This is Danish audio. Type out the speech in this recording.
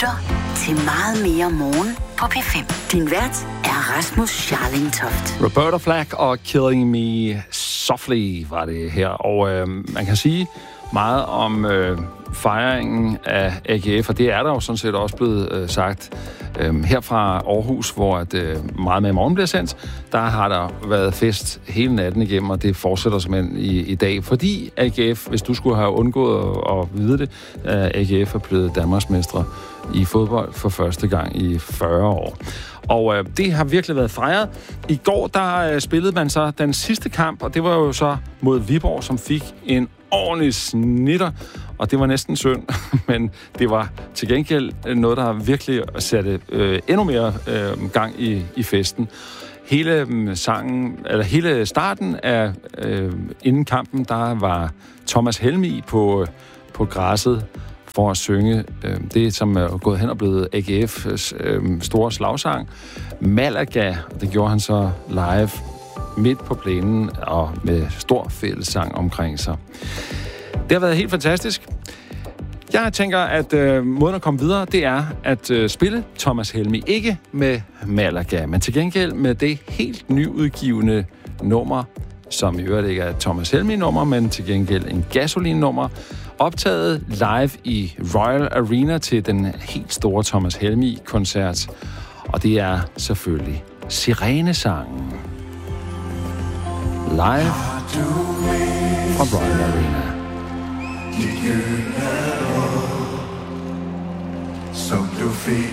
lytter til Meget mere morgen på P5. Din vært er Rasmus Scharling-Toft. Roberta Flack og Killing Me Softly var det her. Og man kan sige meget om fejringen af AGF, og det er der jo sådan set også blevet sagt. Her fra Aarhus, hvor Meget med i morgen bliver sendt, der har der været fest hele natten igennem, og det fortsætter simpelthen i dag. Fordi AGF, hvis du skulle have undgået at vide det, AGF er blevet Danmarksmestre i fodbold for første gang i 40 år. Og det har virkelig været fejret. I går, der spillede man så den sidste kamp, og det var jo så mod Viborg, som fik en ordentlig snitter. Og det var næsten synd, men det var til gengæld noget, der virkelig satte endnu mere gang i festen. Hele starten af inden kampen, der var Thomas Helmig på græsset for at synge det, som er gået hen og blevet AGF's store slagsang, Malaga. Det gjorde han så live midt på plænen og med stor fællessang omkring sig. Det har været helt fantastisk. Jeg tænker, at måden at komme videre, det er at spille Thomas Helmig. Ikke med Malaga, men til gengæld med det helt nyudgivende nummer, som i øvrigt ikke er et Thomas Helmig-nummer, men til gengæld en Gasolin-nummer, optaget live i Royal Arena til den helt store Thomas Helmig-koncert. Og det er selvfølgelig Sirenesangen. Live fra Royal Arena. Som du fik